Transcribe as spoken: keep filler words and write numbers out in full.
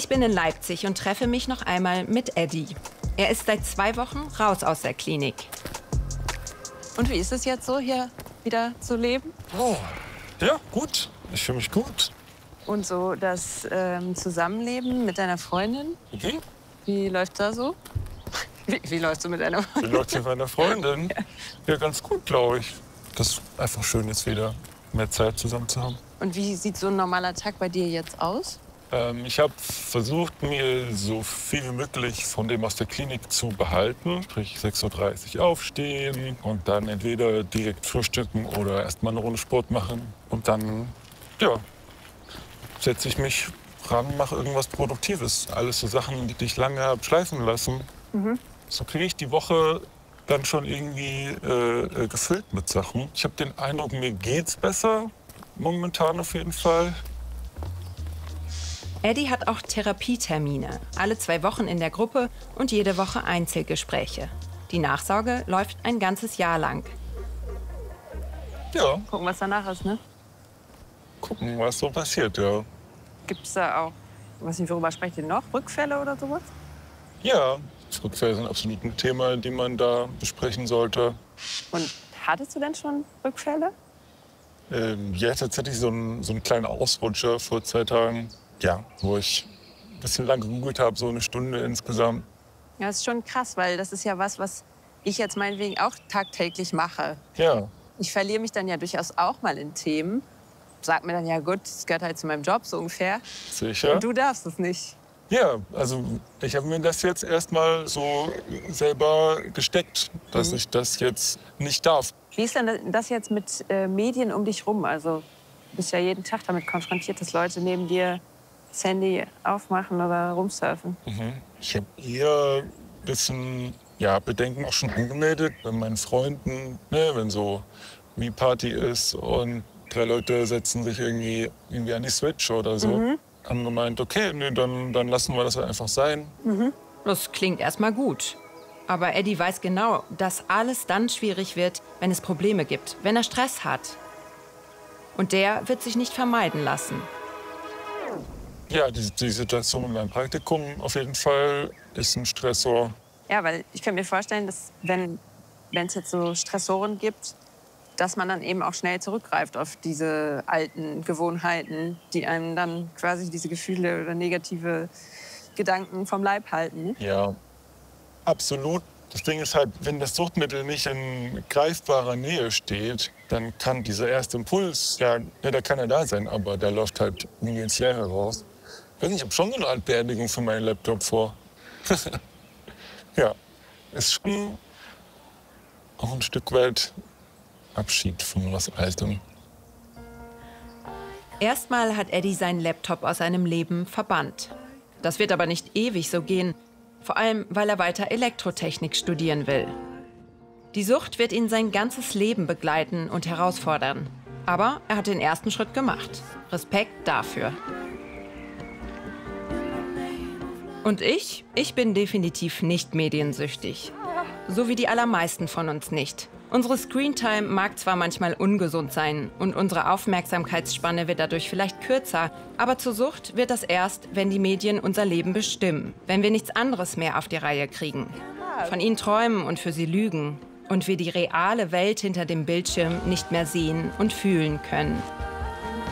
Ich bin in Leipzig und treffe mich noch einmal mit Eddie. Er ist seit zwei Wochen raus aus der Klinik. Und wie ist es jetzt so, hier wieder zu leben? Oh, ja, gut. Ich fühle mich gut. Und so das ähm, Zusammenleben mit deiner Freundin? Okay. Wie läuft da so? Wie, wie läuft so mit deiner Freundin? Wie läuft mit meiner Freundin? Ja, ja ganz gut, glaube ich. Das ist einfach schön, jetzt wieder mehr Zeit zusammen zu haben. Und wie sieht so ein normaler Tag bei dir jetzt aus? Ähm, ich habe versucht, mir so viel wie möglich von dem aus der Klinik zu behalten. Sprich sechs Uhr dreißig aufstehen und dann entweder direkt frühstücken oder erst mal eine Runde Sport machen. Und dann, ja, setze ich mich ran, mache irgendwas Produktives. Alles so Sachen, die ich lange habe schleifen lassen. Mhm. So kriege ich die Woche dann schon irgendwie äh, gefüllt mit Sachen. Ich habe den Eindruck, mir geht's besser, momentan auf jeden Fall. Eddie hat auch Therapietermine, alle zwei Wochen in der Gruppe und jede Woche Einzelgespräche. Die Nachsorge läuft ein ganzes Jahr lang. Ja. Gucken, was danach ist, ne? Gucken, was so passiert, ja. Gibt's da auch, was nicht, worüber sprecht ihr noch? Rückfälle oder sowas? Ja, Rückfälle sind absolut ein Thema, die man da besprechen sollte. Und hattest du denn schon Rückfälle? Ähm, ja, tatsächlich so ein, so ein kleiner Ausrutscher vor zwei Tagen. Ja, wo ich ein bisschen lang gegoogelt habe, so eine Stunde insgesamt. Ja, das ist schon krass, weil das ist ja was, was ich jetzt meinetwegen auch tagtäglich mache. Ja. Ich verliere mich dann ja durchaus auch mal in Themen. Sag mir dann, ja gut, das gehört halt zu meinem Job, so ungefähr. Sicher? Und du darfst es nicht. Ja, also ich habe mir das jetzt erstmal so selber gesteckt, dass mhm. ich das jetzt nicht darf. Wie ist denn das jetzt mit äh, Medien um dich rum? Also du bist ja jeden Tag damit konfrontiert, dass Leute neben dir das Handy aufmachen oder rumsurfen. Mhm. Ich habe eher ein bisschen ja, Bedenken auch schon angemeldet bei meinen Freunden, ne, wenn so wie Party ist und drei Leute setzen sich irgendwie, irgendwie an die Switch oder so. Mhm. Haben gemeint, okay, nee, dann, dann lassen wir das einfach sein. Mhm. Das klingt erstmal gut. Aber Eddie weiß genau, dass alles dann schwierig wird, wenn es Probleme gibt, wenn er Stress hat. Und der wird sich nicht vermeiden lassen. Ja, die, die Situation in meinem Praktikum auf jeden Fall ist ein Stressor. Ja, weil ich kann mir vorstellen, dass wenn es jetzt so Stressoren gibt, dass man dann eben auch schnell zurückgreift auf diese alten Gewohnheiten, die einem dann quasi diese Gefühle oder negative Gedanken vom Leib halten. Ja, absolut. Das Ding ist halt, wenn das Suchtmittel nicht in greifbarer Nähe steht, dann kann dieser erste Impuls, ja, ja der kann ja da sein, aber der läuft halt nie ins Leere raus. Ich weiß nicht, ich habe schon so eine Art Beerdigung für meinen Laptop vor. Ja, ist schon auch ein Stück weit Abschied von was Altem. Erstmal hat Eddie seinen Laptop aus seinem Leben verbannt. Das wird aber nicht ewig so gehen, vor allem weil er weiter Elektrotechnik studieren will. Die Sucht wird ihn sein ganzes Leben begleiten und herausfordern. Aber er hat den ersten Schritt gemacht. Respekt dafür. Und ich? Ich bin definitiv nicht mediensüchtig. So wie die allermeisten von uns nicht. Unsere Screentime mag zwar manchmal ungesund sein und unsere Aufmerksamkeitsspanne wird dadurch vielleicht kürzer, aber zur Sucht wird das erst, wenn die Medien unser Leben bestimmen, wenn wir nichts anderes mehr auf die Reihe kriegen. Von ihnen träumen und für sie lügen und wir die reale Welt hinter dem Bildschirm nicht mehr sehen und fühlen können.